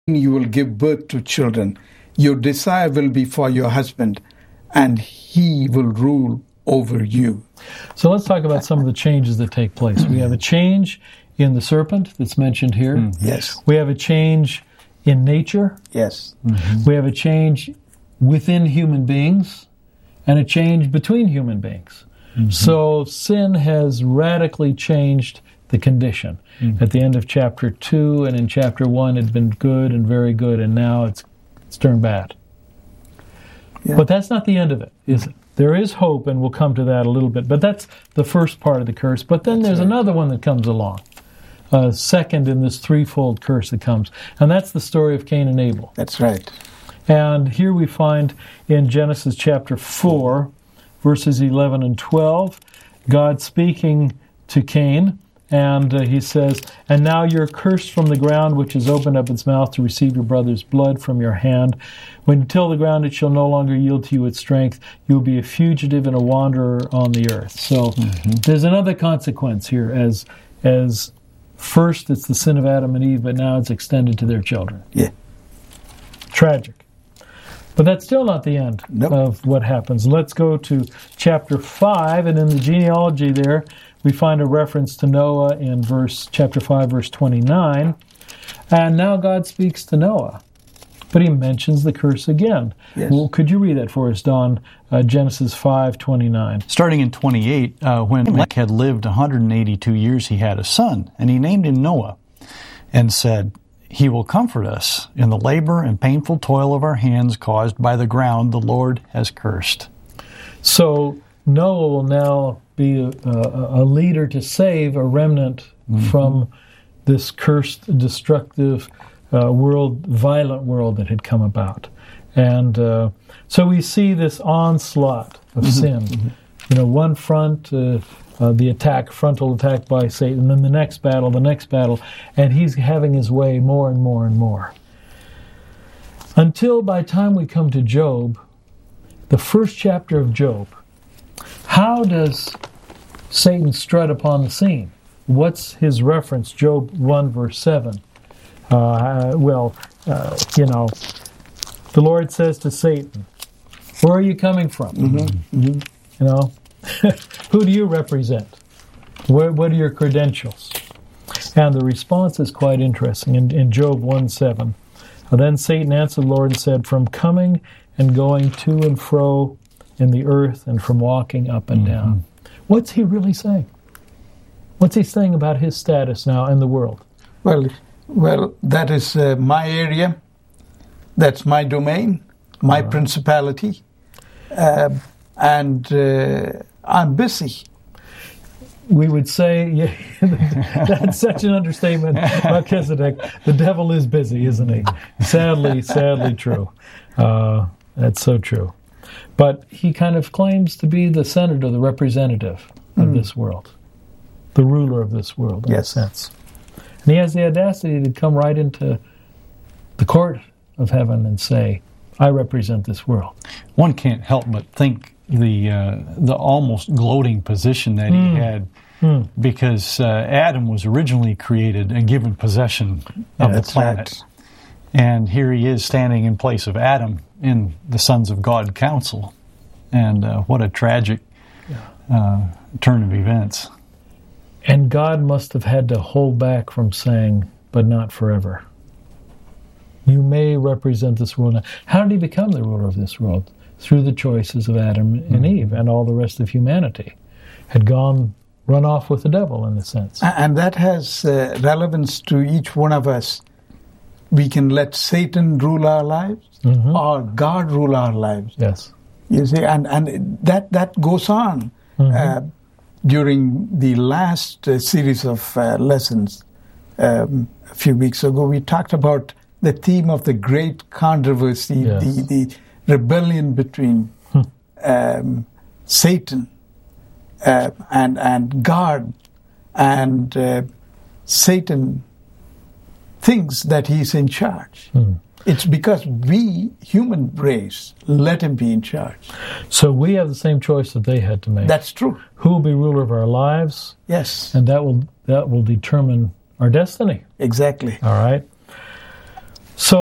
you will give birth to children. Your desire will be for your husband, and he will rule over you. So let's talk about some of the changes that take place. We have a change in the serpent that's mentioned here. Yes. We have a change in nature. Yes. We have a change within human beings and a change between human beings. So sin has radically changed the condition. At the end of chapter 2 and in chapter 1 it had been good and very good, and now it's turned bad. Yeah. But that's not the end of it, is it? There is hope, and we'll come to that a little bit. But that's the first part of the curse. But then there's another one that comes along, second in this threefold curse that comes. And that's the story of Cain and Abel. That's right. And here we find in Genesis chapter 4, verses 11 and 12, God speaking to Cain, and he says, "And now you're cursed from the ground, which has opened up its mouth to receive your brother's blood from your hand. When you till the ground, it shall no longer yield to you its strength. You will be a fugitive and a wanderer on the earth." So there's another consequence here. As first it's the sin of Adam and Eve, but now it's extended to their children. Yeah. Tragic. But that's still not the end Nope. of what happens. Let's go to chapter 5, and in the genealogy there, we find a reference to Noah in chapter 5, verse 29. And now God speaks to Noah, but he mentions the curse again. Yes. Well, could you read that for us, Don? Genesis 5:29. Starting in 28, when Lamech had lived 182 years, he had a son, and he named him Noah, and said, "He will comfort us in the labor and painful toil of our hands caused by the ground the Lord has cursed." So Noah will now be a leader to save a remnant from this cursed, destructive world, violent world that had come about. And so we see this onslaught of sin. One front, the frontal attack by Satan, then the next battle, and he's having his way more and more and more. Until by the time we come to Job, the first chapter of Job, how does Satan strut upon the scene? What's his reference? Job 1, verse 7. The Lord says to Satan, "Where are you coming from?" Who do you represent? What are your credentials? And the response is quite interesting in Job 1:7. Then Satan answered the Lord and said, "From coming and going to and fro in the earth and from walking up and down." What's he really saying? What's he saying about his status now in the world? Well, that is my area. That's my domain, my principality. And I'm busy. We would say, that's such an understatement, Melchizedek. The devil is busy, isn't he? Sadly true. That's so true. But he kind of claims to be the senator, the representative of this world, the ruler of this world, in a sense. And he has the audacity to come right into the court of heaven and say, "I represent this world." One can't help but think the almost gloating position that he had, because Adam was originally created and given possession of the planet. Right. And here he is standing in place of Adam in the Sons of God Council. And what a tragic turn of events. And God must have had to hold back from saying, "But not forever. You may represent this world now." How did he become the ruler of this world? Through the choices of Adam and Eve, and all the rest of humanity had run off with the devil, in a sense. And that has relevance to each one of us. We can let Satan rule our lives, or God rule our lives. Yes. You see, and that goes on. During the last series of lessons a few weeks ago, we talked about the theme of the great controversy, the rebellion between Satan and God, and Satan thinks that he's in charge. It's because we, human race, let him be in charge. So we have the same choice that they had to make. That's true. Who will be ruler of our lives? Yes. And that will determine our destiny. Exactly. All right.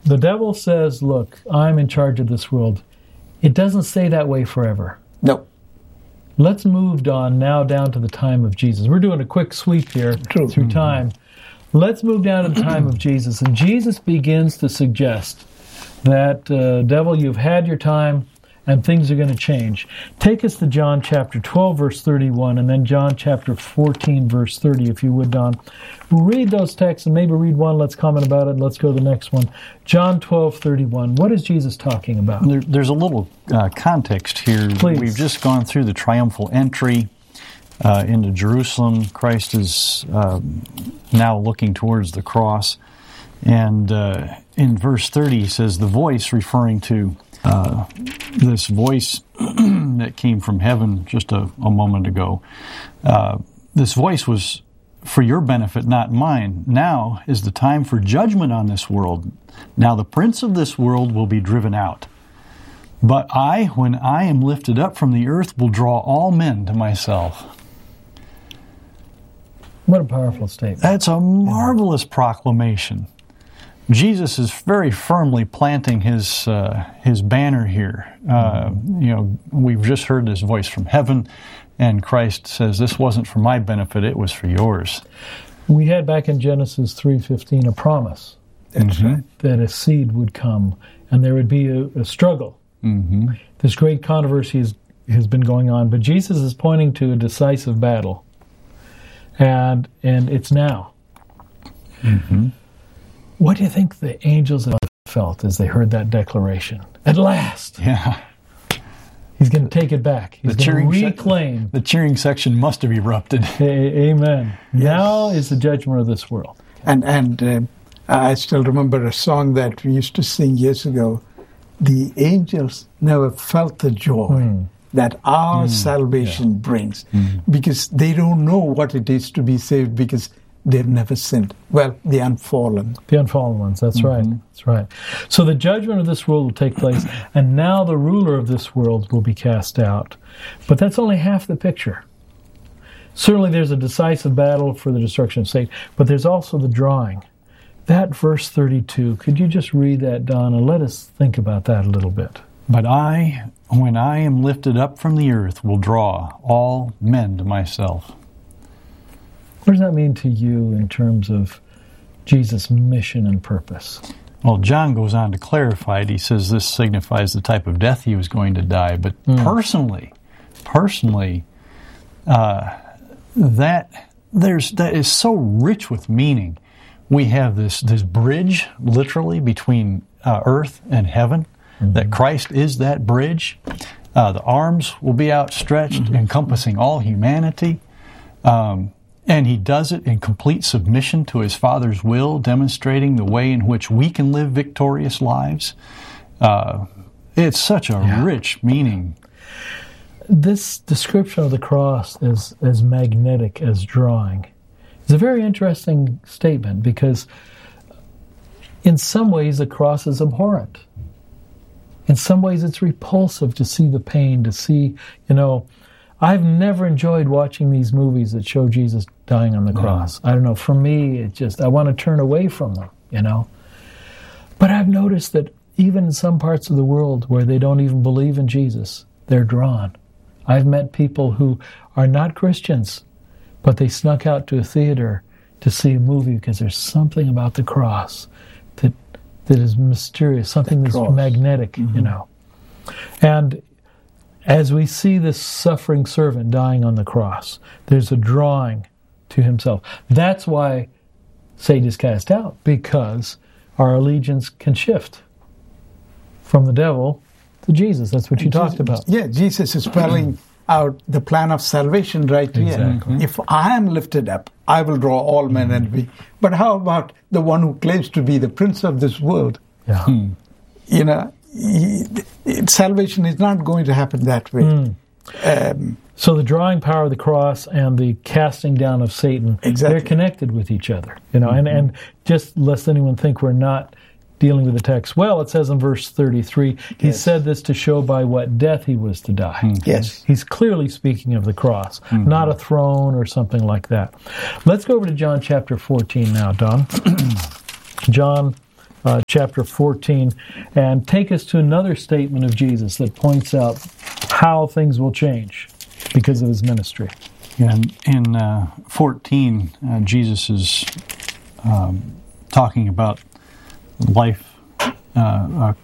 The devil says, look, I'm in charge of this world. It doesn't stay that way forever. No. Let's move on now down to the time of Jesus. We're doing a quick sweep here through time. Let's move down to the time of Jesus. And Jesus begins to suggest that, devil, you've had your time, and things are going to change. Take us to John chapter 12, verse 31, and then John chapter 14, verse 30, if you would, Don. We'll read those texts, and maybe read one, let's comment about it, and let's go to the next one. John 12, 31. What is Jesus talking about? There's a little context here. Please. We've just gone through the triumphal entry into Jerusalem. Christ is now looking towards the cross. And in verse 30, he says, the voice, referring to this voice that came from heaven just a moment ago, this voice was for your benefit, not mine. Now is the time for judgment on this world. Now the prince of this world will be driven out. But I, when I am lifted up from the earth, will draw all men to myself. What a powerful statement. That's a marvelous proclamation. Jesus is very firmly planting his banner here. We've just heard this voice from heaven, and Christ says, this wasn't for my benefit, it was for yours. We had back in Genesis 3:15 a promise that a seed would come, and there would be a struggle. Mm-hmm. This great controversy has been going on, but Jesus is pointing to a decisive battle, and it's now. Mm-hmm. What do you think the angels felt as they heard that declaration? At last! Yeah. He's going to take it back. He's going to reclaim. The cheering section must have erupted. Amen. Yes. Now is the judgment of this world. And I still remember a song that we used to sing years ago. The angels never felt the joy that our salvation brings, because they don't know what it is to be saved, because they've never sinned. Well, the unfallen. The unfallen ones, that's right. That's right. So the judgment of this world will take place, and now the ruler of this world will be cast out. But that's only half the picture. Certainly there's a decisive battle for the destruction of Satan, but there's also the drawing. That verse 32, could you just read that, Don, and let us think about that a little bit? But I, when I am lifted up from the earth, will draw all men to myself. What does that mean to you in terms of Jesus' mission and purpose? Well, John goes on to clarify it. He says this signifies the type of death he was going to die. But personally, that is so rich with meaning. We have this bridge, literally, between earth and heaven, that Christ is that bridge. The arms will be outstretched, encompassing all humanity. And he does it in complete submission to his Father's will, demonstrating the way in which we can live victorious lives. It's such a rich meaning. This description of the cross as magnetic as drawing is a very interesting statement, because in some ways the cross is abhorrent. In some ways it's repulsive to see the pain, to see, I've never enjoyed watching these movies that show Jesus dying on the cross. I don't know, for me, I want to turn away from them, But I've noticed that even in some parts of the world where they don't even believe in Jesus, they're drawn. I've met people who are not Christians, but they snuck out to a theater to see a movie because there's something about the cross that is mysterious, something that's magnetic, And as we see this suffering servant dying on the cross, there's a drawing to himself. That's why Satan is cast out, because our allegiance can shift from the devil to Jesus. That's what you talked about. Yeah, Jesus is spelling out the plan of salvation right here. Exactly. If I am lifted up, I will draw all men unto me. But how about the one who claims to be the prince of this world? Yeah. Salvation is not going to happen that way. So the drawing power of the cross and the casting down of Satan, they're connected with each other. And just lest anyone think we're not dealing with the text. Well, it says in verse 33, he said this to show by what death he was to die. Yes. He's clearly speaking of the cross, not a throne or something like that. Let's go over to John chapter 14 now, Don. John chapter 14, and take us to another statement of Jesus that points out how things will change because of his ministry. And in 14, Jesus is talking about life, a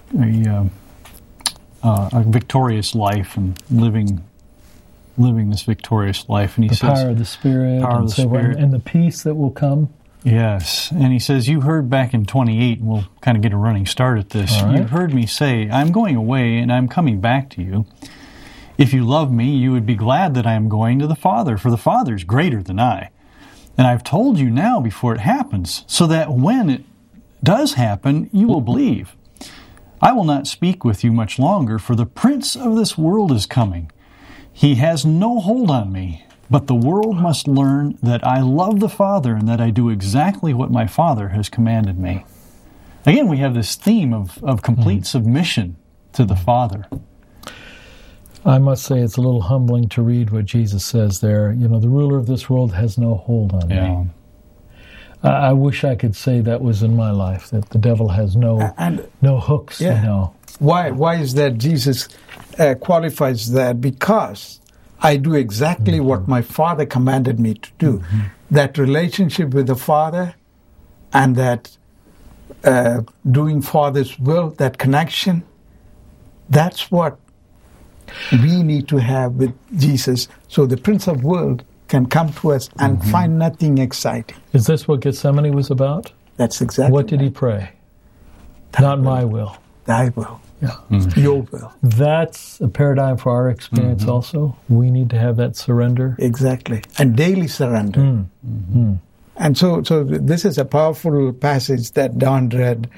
victorious life, and living this victorious life. And he says, power of the Spirit, and the peace that will come. Yes, and he says, you heard back in 28, and we'll kind of get a running start at this. Right. You heard me say, I'm going away, and I'm coming back to you. If you love me, you would be glad that I am going to the Father, for the Father is greater than I. And I've told you now before it happens, so that when it does happen, you will believe. I will not speak with you much longer, for the prince of this world is coming. He has no hold on me, but the world must learn that I love the Father and that I do exactly what my Father has commanded me. Again, we have this theme of complete submission to the Father. I must say it's a little humbling to read what Jesus says there. You know, the ruler of this world has no hold on me. I wish I could say that was in my life, that the devil has no hooks, you know. Why is that? Jesus qualifies that because I do exactly what my Father commanded me to do. That relationship with the Father and that doing Father's will, that connection, that's what we need to have with Jesus, so the Prince of the World can come to us and find nothing exciting. Is this what Gethsemane was about? That's exactly what did he pray? Not my will. Thy will. Yeah. Your will. That's a paradigm for our experience also. We need to have that surrender. Exactly. And daily surrender. And so this is a powerful passage that Don read.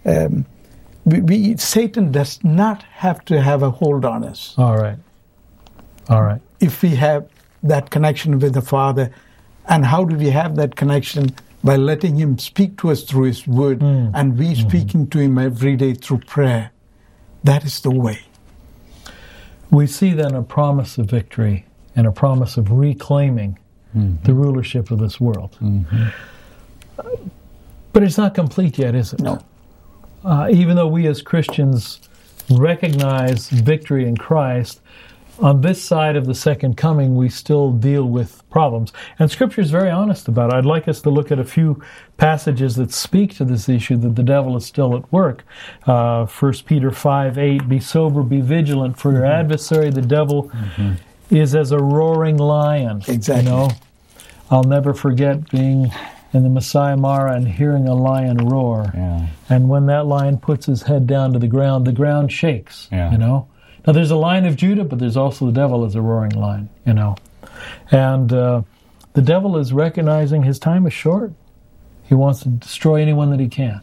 Satan does not have to have a hold on us. All right. If we have that connection with the Father, and how do we have that connection? By letting him speak to us through his word, and we speaking to him every day through prayer. That is the way. We see then a promise of victory and a promise of reclaiming the rulership of this world. But it's not complete yet, is it? No. Even though we as Christians recognize victory in Christ, on this side of the second coming, we still deal with problems. And Scripture is very honest about it. I'd like us to look at a few passages that speak to this issue, that the devil is still at work. 1 Peter 5:8, be sober, be vigilant, for your adversary, the devil, is as a roaring lion. Exactly. You know, I'll never forget being in the Masai Mara and hearing a lion roar. And when that lion puts his head down to the ground shakes, you know. Now, there's a Lion of Judah, but there's also the devil as a roaring lion, you know. And the devil is recognizing his time is short. He wants to destroy anyone that he can.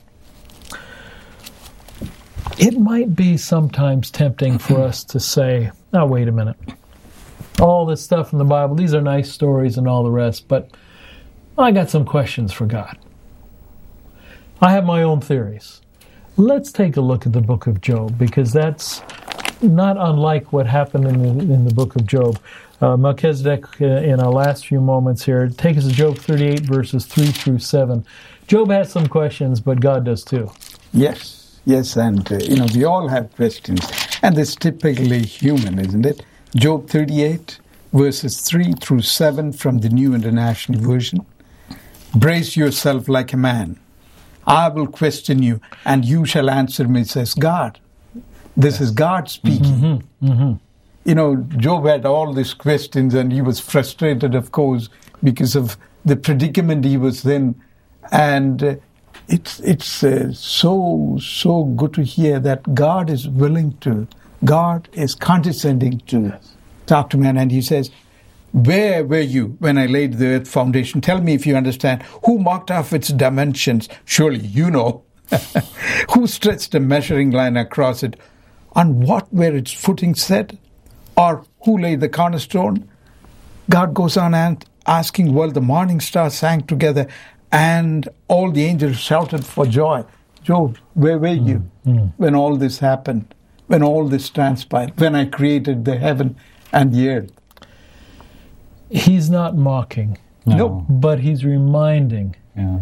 It might be sometimes tempting for us to say, now, wait a minute. All this stuff in the Bible, these are nice stories and all the rest, but I got some questions for God. I have my own theories. Let's take a look at the book of Job, because that's not unlike what happened in the book of Job. Melchizedek, in our last few moments here, take us to Job 38, verses 3 through 7. Job has some questions, but God does too. Yes, and we all have questions. And it's typically human, isn't it? Job 38, verses 3 through 7 from the New International Version. Brace yourself like a man. I will question you, and you shall answer me, says God. This is God speaking. Job had all these questions, and he was frustrated, of course, because of the predicament he was in. And it's so good to hear that God is God is condescending to talk to man. And he says, where were you when I laid the earth foundation? Tell me if you understand. Who marked off its dimensions? Surely you know. Who stretched a measuring line across it? On what were its footing set? Or who laid the cornerstone? God goes on and asking, well, the morning stars sang together and all the angels shouted for joy. Job, where were you when all this happened? When all this transpired? When I created the heaven and the earth? He's not mocking. No. But he's reminding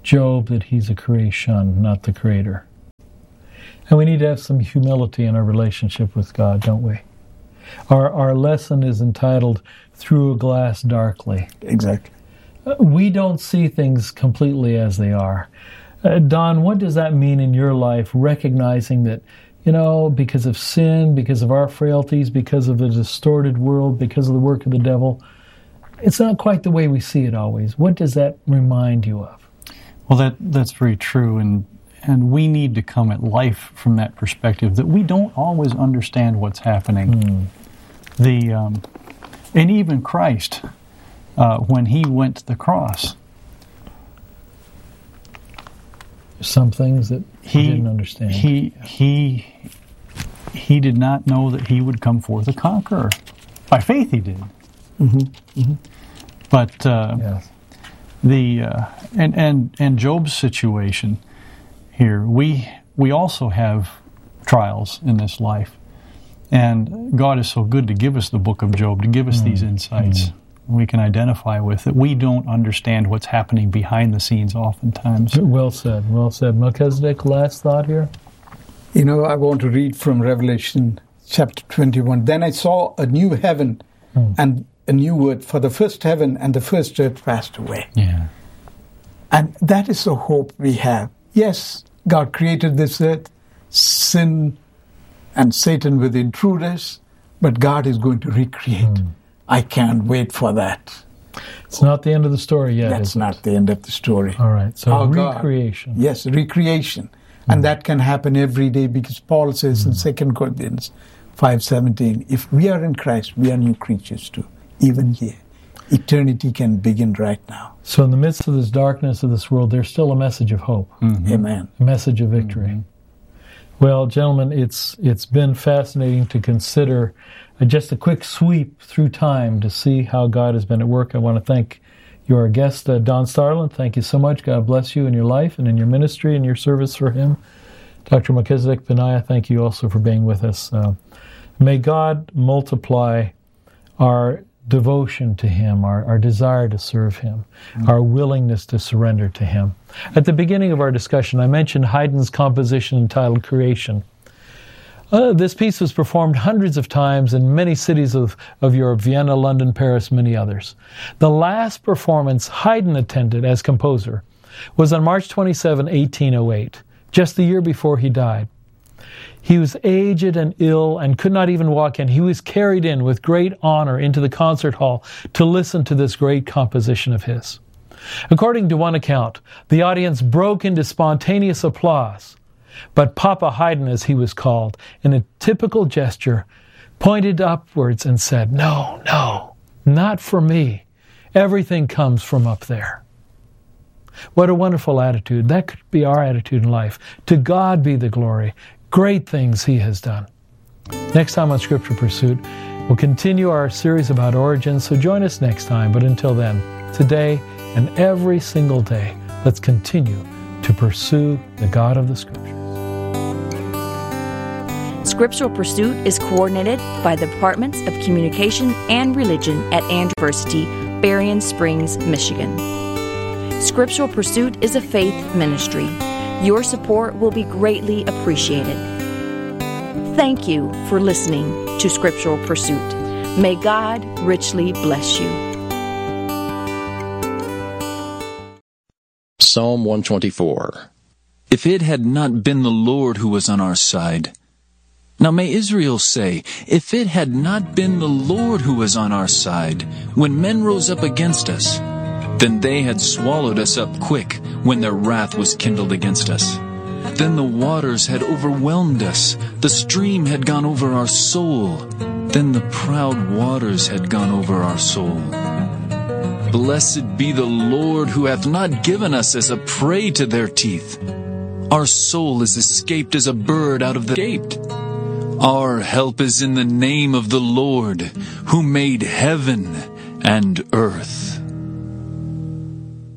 Job that he's a creation, not the creator. And we need to have some humility in our relationship with God, don't we? Our lesson is entitled, Through a Glass Darkly. Exactly. We don't see things completely as they are. Don, what does that mean in your life, recognizing that, because of sin, because of our frailties, because of the distorted world, because of the work of the devil, it's not quite the way we see it always. What does that remind you of? Well, that's very true, and we need to come at life from that perspective, that we don't always understand what's happening. And even Christ, when he went to the cross, some things that he didn't understand. He did not know that he would come forth a conqueror. By faith, he did. But yes. And Job's situation here, we also have trials in this life, and God is so good to give us the book of Job, to give us these insights we can identify with, that we don't understand what's happening behind the scenes oftentimes. Well said, well said. Melchizedek, last thought here? I want to read from Revelation chapter 21. Then I saw a new heaven and a new earth, for the first heaven and the first earth passed away. Yeah. And that is the hope we have. Yes, God created this earth, sin and Satan with intruders, but God is going to recreate. I can't wait for that. It's not the end of the story yet. That's not the end of the story. All right, so recreation. Yes, recreation. And that can happen every day, because Paul says in 2 Corinthians 5:17, if we are in Christ, we are new creatures too, even here. Eternity can begin right now. So in the midst of this darkness of this world, there's still a message of hope. Amen. A message of victory. Well, gentlemen, it's been fascinating to consider just a quick sweep through time to see how God has been at work. I want to thank your guest, Don Starland. Thank you so much. God bless you in your life and in your ministry and your service for Him. Dr. Melchizedek Benaiah, thank you also for being with us. May God multiply our devotion to Him, our desire to serve Him, our willingness to surrender to Him. At the beginning of our discussion, I mentioned Haydn's composition entitled Creation. This piece was performed hundreds of times in many cities of Europe, Vienna, London, Paris, many others. The last performance Haydn attended as composer was on March 27, 1808, just the year before he died. He was aged and ill and could not even walk in. He was carried in with great honor into the concert hall to listen to this great composition of his. According to one account, the audience broke into spontaneous applause. But Papa Haydn, as he was called, in a typical gesture, pointed upwards and said, "No, no, not for me. Everything comes from up there." What a wonderful attitude. That could be our attitude in life. To God be the glory. Great things He has done. Next time on Scripture Pursuit, we'll continue our series about origins, so join us next time. But until then, today and every single day, let's continue to pursue the God of the Scriptures. Scriptural Pursuit is coordinated by the Departments of Communication and Religion at Andrews University, Berrien Springs, Michigan. Scriptural Pursuit is a faith ministry. Your support will be greatly appreciated. Thank you for listening to Scriptural Pursuit. May God richly bless you. Psalm 124. If it had not been the Lord who was on our side. Now may Israel say, if it had not been the Lord who was on our side, when men rose up against us, then they had swallowed us up quick when their wrath was kindled against us. Then the waters had overwhelmed us, the stream had gone over our soul, then the proud waters had gone over our soul. Blessed be the Lord who hath not given us as a prey to their teeth. Our soul is escaped as a bird out of the gate. Our help is in the name of the Lord, who made heaven and earth.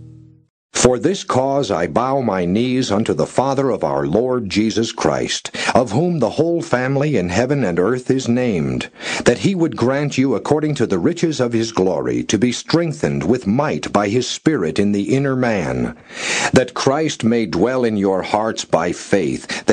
For this cause I bow my knees unto the Father of our Lord Jesus Christ, of whom the whole family in heaven and earth is named, that he would grant you according to the riches of his glory to be strengthened with might by his Spirit in the inner man, that Christ may dwell in your hearts by faith,